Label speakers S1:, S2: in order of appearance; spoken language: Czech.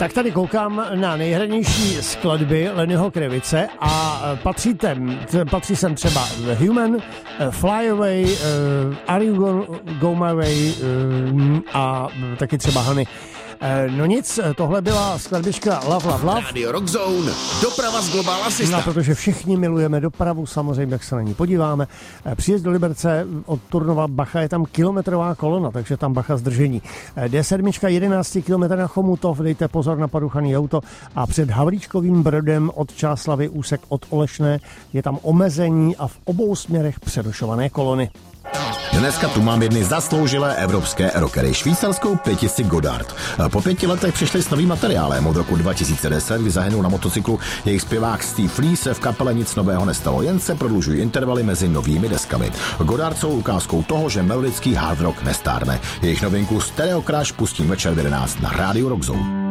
S1: Tak tady koukám na nejhranější skladby Lennyho Kravice a patří sem třeba The Human, Fly Away, Are You Go My Way a taky třeba Honey. No nic, tohle byla skladbička Love, Love, Love.
S2: Radio Rock Zone, doprava z Global Assista.
S1: No, protože všichni milujeme dopravu, samozřejmě, tak se na ní podíváme. Příjezd do Liberce od Turnova Bacha je tam kilometrová kolona, takže tam Bacha zdržení. D7, 11 km na Chomutov, dejte pozor na poruchaný auto a před Havlíčkovým Brodem od Čáslavy úsek od Olešné je tam omezení a v obou směrech přerušované kolony.
S2: Dneska tu mám jedny zasloužilé evropské rockery, švýcarskou pětici Godard. Po 5 letech přišli s novým materiálem. Od roku 2010, kdy zahynul na motocyklu jejich zpěvák Steve Lee, se v kapele nic nového nestalo, jen se prodlužují intervaly mezi novými deskami. Godard jsou ukázkou toho, že melodický hard rock nestárne. Jejich novinku Stereo Crash pustím večer v 11 na Rádiu Rock Zone.